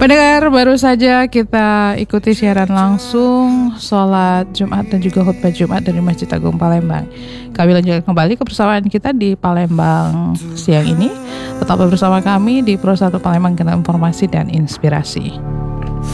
Pendengar, baru saja kita ikuti siaran langsung sholat Jumat dan juga khutbah Jumat dari Masjid Agung Palembang. Kami lanjutkan kembali kebersamaan kita di Palembang siang ini. Tetap bersama kami di Pro 1 Palembang, Kenal Informasi dan Inspirasi.